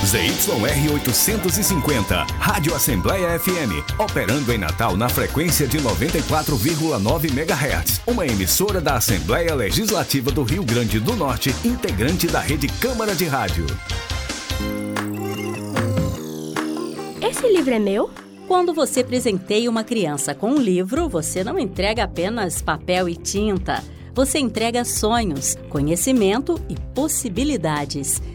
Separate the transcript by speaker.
Speaker 1: ZYR 850, Rádio Assembleia FM, operando em Natal na frequência de 94,9 MHz. Uma emissora da Assembleia Legislativa do Rio Grande do Norte, integrante da Rede Câmara de Rádio.
Speaker 2: Esse livro é meu?
Speaker 3: Quando você presenteia uma criança com um livro, você não entrega apenas papel e tinta. Você entrega sonhos, conhecimento e possibilidades.